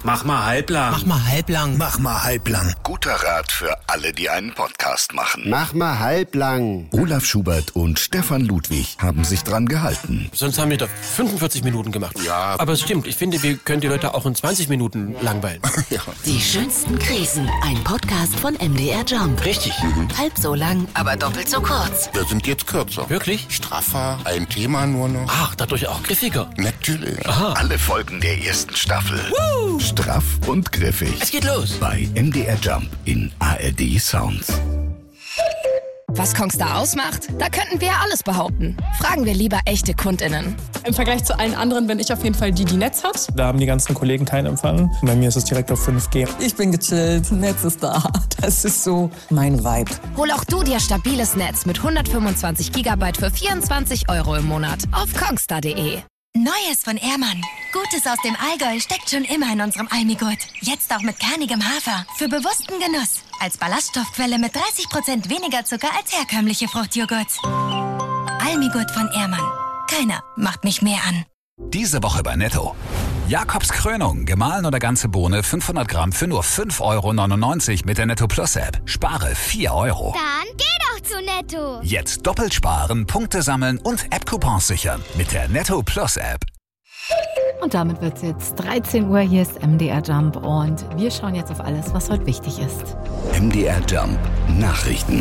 Mach mal halblang. Mach mal halblang. Mach mal halblang. Guter Rat für alle, die einen Podcast machen. Mach mal halblang. Olaf Schubert und Stefan Ludwig haben sich dran gehalten. Sonst haben wir doch 45 Minuten gemacht. Ja. Aber es stimmt, ich finde, wir können die Leute auch in 20 Minuten langweilen. Ja. Die schönsten Krisen. Ein Podcast von MDR Jump. Richtig. Halb so lang, aber doppelt so kurz. Wir sind jetzt kürzer. Wirklich? Straffer, ein Thema nur noch. Ach, dadurch auch griffiger. Natürlich. Aha. Alle Folgen der ersten Staffel. Straff und griffig. Es geht los. Bei MDR Jump in ARD Sounds. Was Kongstar ausmacht? Da könnten wir ja alles behaupten. Fragen wir lieber echte KundInnen. Im Vergleich zu allen anderen bin ich auf jeden Fall die Netz hat. Da haben die ganzen Kollegen keinen Empfang. Bei mir ist es direkt auf 5G. Ich bin gechillt, Netz ist da. Das ist so mein Vibe. Hol auch du dir stabiles Netz mit 125 GB für 24 € im Monat auf kongstar.de. Neues von Ehrmann. Gutes aus dem Allgäu steckt schon immer in unserem Almigurt. Jetzt auch mit kernigem Hafer. Für bewussten Genuss. Als Ballaststoffquelle mit 30% weniger Zucker als herkömmliche Fruchtjoghurts. Almigurt von Ehrmann. Keiner macht mich mehr an. Diese Woche bei Netto. Jakobs Krönung, gemahlen oder ganze Bohne, 500 Gramm für nur 5,99 € mit der Netto Plus App. Spare 4 €. Dann geh doch zu Netto. Jetzt doppelt sparen, Punkte sammeln und App-Coupons sichern mit der Netto Plus App. Und damit wird es jetzt 13 Uhr, hier ist MDR Jump und wir schauen jetzt auf alles, was heute wichtig ist. MDR Jump Nachrichten.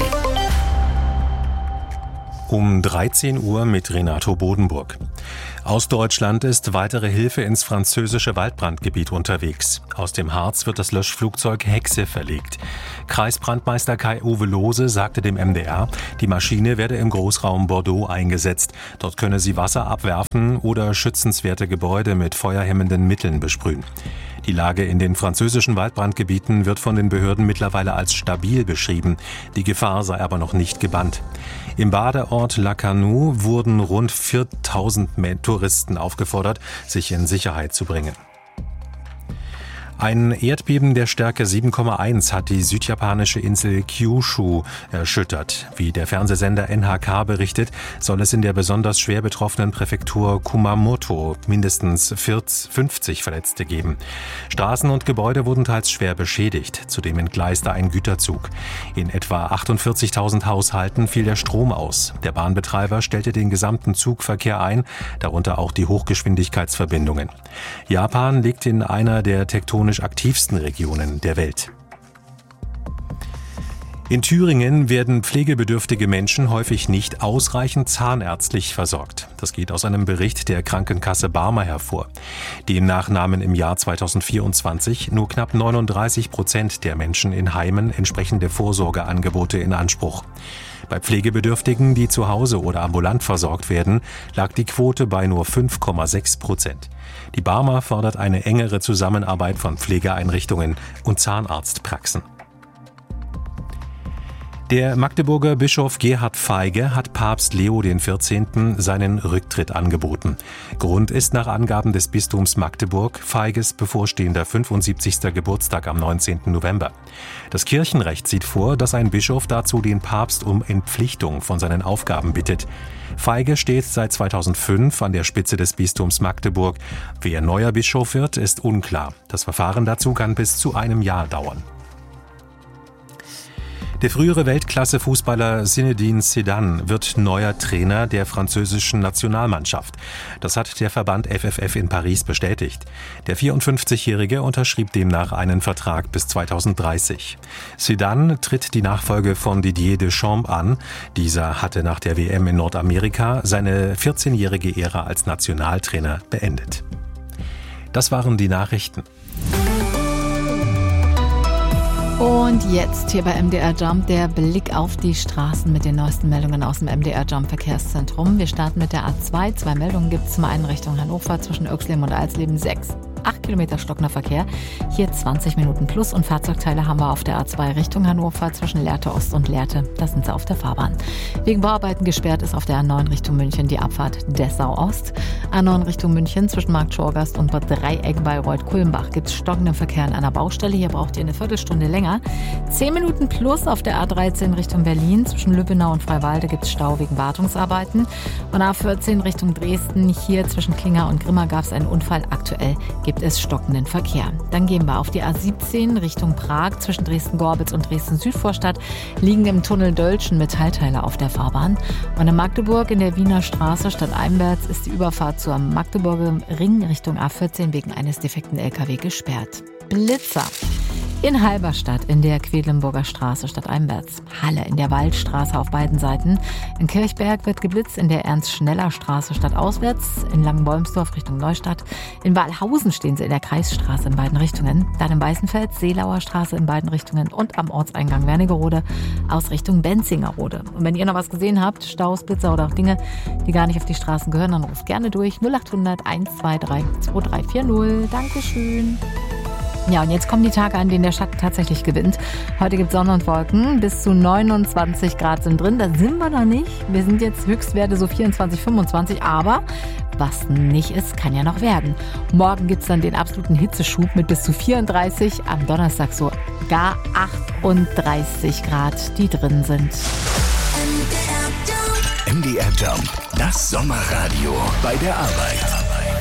Um 13 Uhr mit Renato Bodenburg. Aus Deutschland ist weitere Hilfe ins französische Waldbrandgebiet unterwegs. Aus dem Harz wird das Löschflugzeug Hexe verlegt. Kreisbrandmeister Kai-Uwe Lohse sagte dem MDR, die Maschine werde im Großraum Bordeaux eingesetzt. Dort könne sie Wasser abwerfen oder schützenswerte Gebäude mit feuerhemmenden Mitteln besprühen. Die Lage in den französischen Waldbrandgebieten wird von den Behörden mittlerweile als stabil beschrieben. Die Gefahr sei aber noch nicht gebannt. Im Badeort Lacanau wurden rund 4000 Touristen aufgefordert, sich in Sicherheit zu bringen. Ein Erdbeben der Stärke 7,1 hat die südjapanische Insel Kyushu erschüttert. Wie der Fernsehsender NHK berichtet, soll es in der besonders schwer betroffenen Präfektur Kumamoto mindestens 50 Verletzte geben. Straßen und Gebäude wurden teils schwer beschädigt. Zudem entgleiste ein Güterzug. In etwa 48.000 Haushalten fiel der Strom aus. Der Bahnbetreiber stellte den gesamten Zugverkehr ein, darunter auch die Hochgeschwindigkeitsverbindungen. Japan liegt in einer der tektonisch aktivsten Regionen der Welt. In Thüringen werden pflegebedürftige Menschen häufig nicht ausreichend zahnärztlich versorgt. Das geht aus einem Bericht der Krankenkasse Barmer hervor. Demnach nahmen im Jahr 2024 nur knapp 39% der Menschen in Heimen entsprechende Vorsorgeangebote in Anspruch. Bei Pflegebedürftigen, die zu Hause oder ambulant versorgt werden, lag die Quote bei nur 5,6%. Die Barmer fordert eine engere Zusammenarbeit von Pflegeeinrichtungen und Zahnarztpraxen. Der Magdeburger Bischof Gerhard Feige hat Papst Leo XIV. Seinen Rücktritt angeboten. Grund ist nach Angaben des Bistums Magdeburg Feiges bevorstehender 75. Geburtstag am 19. November. Das Kirchenrecht sieht vor, dass ein Bischof dazu den Papst um Entpflichtung von seinen Aufgaben bittet. Feige steht seit 2005 an der Spitze des Bistums Magdeburg. Wer neuer Bischof wird, ist unklar. Das Verfahren dazu kann bis zu einem Jahr dauern. Der frühere Weltklasse-Fußballer Zinedine Zidane wird neuer Trainer der französischen Nationalmannschaft. Das hat der Verband FFF in Paris bestätigt. Der 54-Jährige unterschrieb demnach einen Vertrag bis 2030. Zidane tritt die Nachfolge von Didier Deschamps an. Dieser hatte nach der WM in Nordamerika seine 14-jährige Ära als Nationaltrainer beendet. Das waren die Nachrichten. Und jetzt hier bei MDR Jump der Blick auf die Straßen mit den neuesten Meldungen aus dem MDR Jump Verkehrszentrum. Wir starten mit der A2. 2 Meldungen gibt es zum einen Richtung Hannover zwischen Oechsleben und Alsleben 8 Kilometer stockender Verkehr. Hier 20 Minuten plus und Fahrzeugteile haben wir auf der A2 Richtung Hannover zwischen Lehrte Ost und Lehrte. Da sind sie auf der Fahrbahn. Wegen Bauarbeiten gesperrt ist auf der A9 Richtung München die Abfahrt Dessau Ost. A9 Richtung München zwischen Markt Schorgast und Bad Dreieck bei Reuth-Kulmbach gibt es stockenden Verkehr an einer Baustelle. Hier braucht ihr eine Viertelstunde länger. 10 Minuten plus auf der A13 Richtung Berlin. Zwischen Lübbenau und Freiwalde gibt es Stau wegen Wartungsarbeiten. Und A14 Richtung Dresden. Hier zwischen Klinger und Grimma gab es einen Unfall. Aktuell gibt gibt es stockenden Verkehr. Dann gehen wir auf die A17 Richtung Prag. Zwischen Dresden-Gorbitz und Dresden-Südvorstadt liegen im Tunnel Dölschen Metallteile auf der Fahrbahn. Und in Magdeburg in der Wiener Straße stadteinwärts ist die Überfahrt zur Magdeburger Ring Richtung A14 wegen eines defekten LKW gesperrt. Blitzer. In Halberstadt in der Quedlinburger Straße stadteinwärts. Halle in der Waldstraße auf beiden Seiten. In Kirchberg wird geblitzt in der Ernst-Schneller-Straße stadtauswärts. In Langenbolmsdorf Richtung Neustadt. In Walhausen stehen sie in der Kreisstraße in beiden Richtungen. Dann in Weißenfels, Seelauer Straße in beiden Richtungen und am Ortseingang Wernigerode aus Richtung Benzingerode. Und wenn ihr noch was gesehen habt, Staus, Blitzer oder auch Dinge, die gar nicht auf die Straßen gehören, dann ruft gerne durch 0800 123 2340. Dankeschön. Ja, und jetzt kommen die Tage, an denen der Schatten tatsächlich gewinnt. Heute gibt es Sonne und Wolken. Bis zu 29 Grad sind drin. Da sind wir noch nicht. Wir sind jetzt Höchstwerte so 24, 25. Aber was nicht ist, kann ja noch werden. Morgen gibt es dann den absoluten Hitzeschub mit bis zu 34. Am Donnerstag sogar 38 Grad, die drin sind. MDR Jump, das Sommerradio bei der Arbeit.